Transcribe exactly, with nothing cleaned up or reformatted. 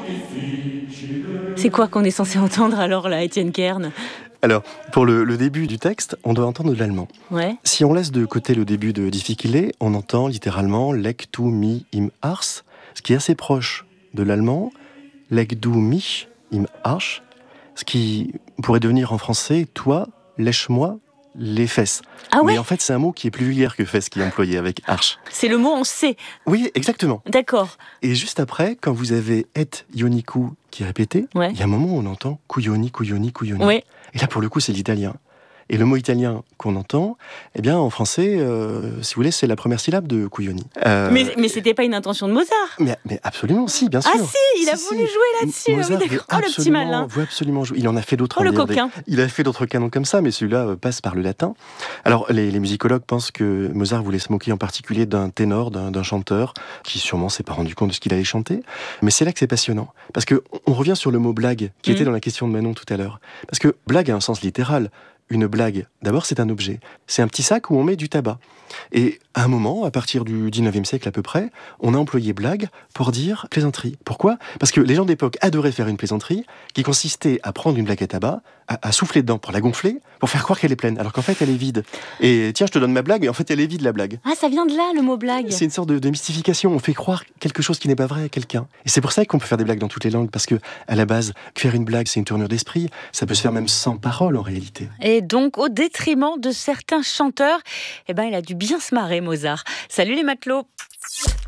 C'est quoi qu'on est censé entendre alors là, Étienne Kern? Alors, pour le, le début du texte, on doit entendre de l'allemand. Ouais. Si on laisse de côté le début de Difficile, on entend littéralement Leg du mi im Arsch, ce qui est assez proche de l'allemand, Leg du mich im Arsch, ce qui pourrait devenir en français toi, lèche-moi les fesses. Ah ouais. Mais en fait, c'est un mot qui est plus vulgaire que fesses qui est employé avec arsch. C'est le mot on sait. Oui, exactement. D'accord. Et juste après, quand vous avez et ioniku qui est répété, il Ouais. y a un moment où on entend couilloni, couilloni, couilloni. Ouais. Et là, pour le coup, c'est l'italien. Et le mot italien qu'on entend, eh bien, en français, euh, si vous voulez, c'est la première syllabe de couilloni. Euh, Mais, mais c'était pas une intention de Mozart. mais, mais absolument, si, bien sûr. Ah si, il a Si, voulu si. jouer là-dessus. Mozart Oui, veut d'accord. Oh, le petit absolument, malin. veut absolument jouer. Il en a fait d'autres. Oh, hein, le d'ailleurs, coquin. des- Il a fait d'autres canons comme ça, mais celui-là euh, passe par le latin. Alors, les, les musicologues pensent que Mozart voulait se moquer en particulier d'un ténor, d'un, d'un chanteur, qui sûrement s'est pas rendu compte de ce qu'il allait chanter. Mais c'est là que c'est passionnant. Parce que on revient sur le mot blague, qui Mhm. était dans la question de Manon tout à l'heure. Parce que blague a un sens littéral. Une blague, d'abord, c'est un objet. C'est un petit sac où on met du tabac. Et à un moment, à partir du dix-neuvième siècle à peu près, on a employé blague pour dire plaisanterie. Pourquoi ? Parce que les gens d'époque adoraient faire une plaisanterie qui consistait à prendre une blague à tabac, à, à souffler dedans pour la gonfler, pour faire croire qu'elle est pleine, alors qu'en fait elle est vide. Et tiens, je te donne ma blague, et en fait elle est vide la blague. Ah, ça vient de là, le mot blague. C'est une sorte de, de mystification, on fait croire quelque chose qui n'est pas vrai à quelqu'un. Et c'est pour ça qu'on peut faire des blagues dans toutes les langues, parce que à la base, faire une blague, c'est une tournure d'esprit, ça peut se faire même sans parole en réalité. Et donc, au détriment de certains chanteurs, eh ben, il a dû bien se marrer, Mozart. Salut les matelots.